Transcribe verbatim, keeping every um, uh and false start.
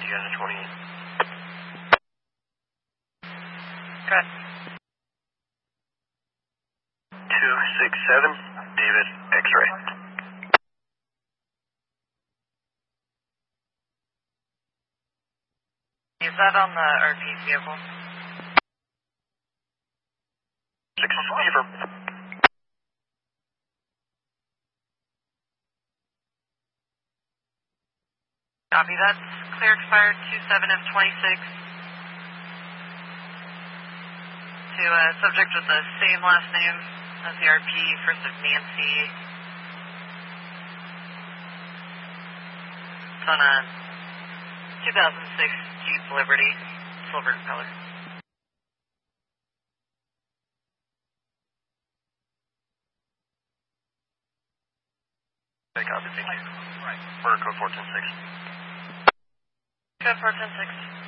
you guys are twenty-eight. Good. two six seven, David, X-ray. Is that on the R P vehicle? six, confirm. Copy, that's clear expired two seven of twenty-six. To a subject with the same last name as the R P, first of Nancy. It's on a two thousand six Jeep Liberty, silver color. Okay, copy, thank you. Order code four ten six. Code four ten six.